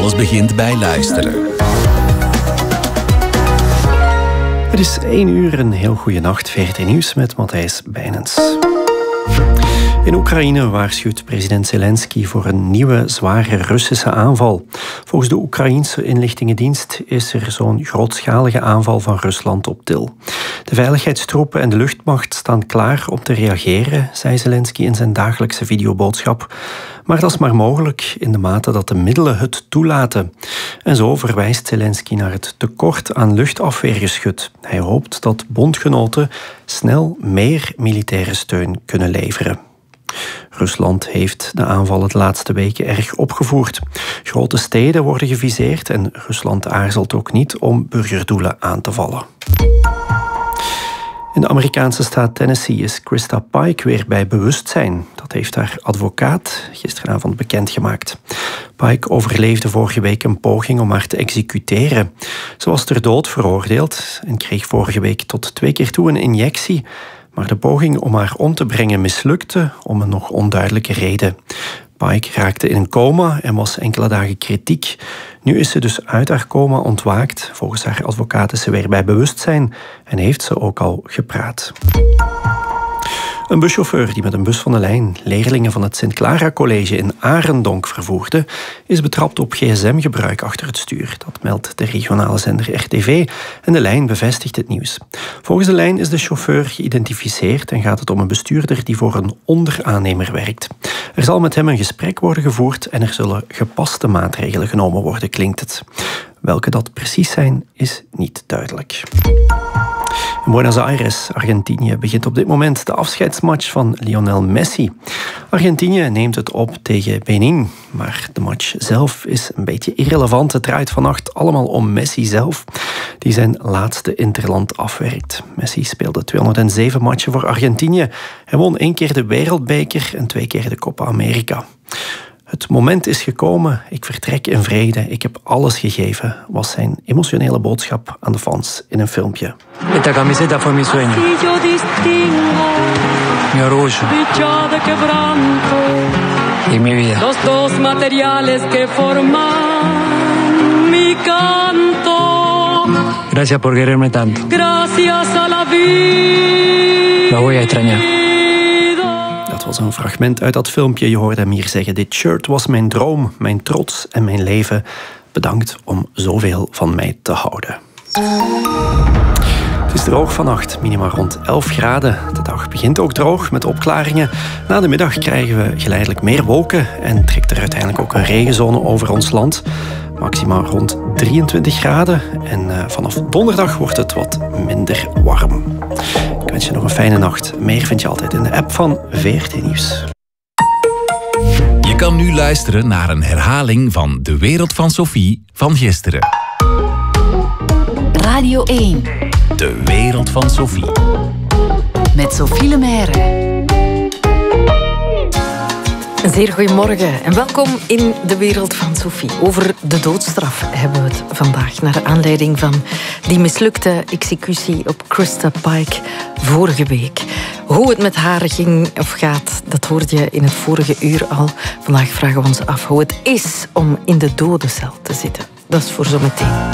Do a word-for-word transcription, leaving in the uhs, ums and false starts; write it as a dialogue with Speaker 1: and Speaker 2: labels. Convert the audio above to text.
Speaker 1: Alles begint bij luisteren.
Speaker 2: Het is één uur, een heel goede nacht. V R T Nieuws met Matthijs Bijnens. In Oekraïne waarschuwt president Zelensky voor een nieuwe zware Russische aanval. Volgens de Oekraïense inlichtingendienst is er zo'n grootschalige aanval van Rusland op til. De veiligheidstroepen en de luchtmacht staan klaar om te reageren, zei Zelensky in zijn dagelijkse videoboodschap. Maar dat is maar mogelijk in de mate dat de middelen het toelaten. En zo verwijst Zelensky naar het tekort aan luchtafweergeschut. Hij hoopt dat bondgenoten snel meer militaire steun kunnen leveren. Rusland heeft de aanvallen de laatste weken erg opgevoerd. Grote steden worden geviseerd en Rusland aarzelt ook niet om burgerdoelen aan te vallen. In de Amerikaanse staat Tennessee is Krista Pike weer bij bewustzijn. Dat heeft haar advocaat gisteravond bekendgemaakt. Pike overleefde vorige week een poging om haar te executeren. Ze was ter dood veroordeeld en kreeg vorige week tot twee keer toe een injectie. Maar de poging om haar om te brengen mislukte om een nog onduidelijke reden. Pike raakte in een coma en was enkele dagen kritiek. Nu is ze dus uit haar coma ontwaakt. Volgens haar advocaat is ze weer bij bewustzijn en heeft ze ook al gepraat. Een buschauffeur die met een bus van de lijn leerlingen van het Sint Clara College in Arendonk vervoerde, is betrapt op gsm-gebruik achter het stuur. Dat meldt de regionale zender R T V en de lijn bevestigt het nieuws. Volgens de lijn is de chauffeur geïdentificeerd en gaat het om een bestuurder die voor een onderaannemer werkt. Er zal met hem een gesprek worden gevoerd en er zullen gepaste maatregelen genomen worden, klinkt het. Welke dat precies zijn, is niet duidelijk. In Buenos Aires, Argentinië, begint op dit moment de afscheidsmatch van Lionel Messi. Argentinië neemt het op tegen Benin, maar de match zelf is een beetje irrelevant. Het draait vannacht allemaal om Messi zelf, die zijn laatste interland afwerkt. Messi speelde tweehonderdzeven matchen voor Argentinië. Hij won één keer de Wereldbeker en twee keer de Copa America. Het moment is gekomen, ik vertrek in vrede, ik heb alles gegeven, was zijn emotionele boodschap aan de fans in een filmpje.
Speaker 3: Esta camiseta fue mi sueño. Mi orgullo. Y mi vida. Los dos materiales que forman mi canto. Gracias por quererme tanto. Gracias a la vida. Lo voy a extrañar.
Speaker 2: Dat was een fragment uit dat filmpje. Je hoorde hem hier zeggen: dit shirt was mijn droom, mijn trots en mijn leven. Bedankt om zoveel van mij te houden. Het is droog vannacht, minima rond elf graden. De dag begint ook droog met opklaringen. Na de middag krijgen we geleidelijk meer wolken en trekt er uiteindelijk ook een regenzone over ons land. Maximaal rond drieëntwintig graden en uh, vanaf donderdag wordt het wat minder warm. Ik wens je nog een fijne nacht. Meer vind je altijd in de app van V R T Nieuws.
Speaker 1: Je kan nu luisteren naar een herhaling van De Wereld van Sophie van gisteren.
Speaker 4: Radio één.
Speaker 1: De Wereld van Sophie.
Speaker 4: Met Sophie Lemaire. Een zeer goedemorgen en welkom in de Wereld van Sophie. Over de doodstraf hebben we het vandaag, naar aanleiding van die mislukte executie op Krista Pike vorige week. Hoe het met haar ging of gaat, dat hoorde je in het vorige uur al. Vandaag vragen we ons af hoe het is om in de dodencel te zitten. Dat is voor zometeen.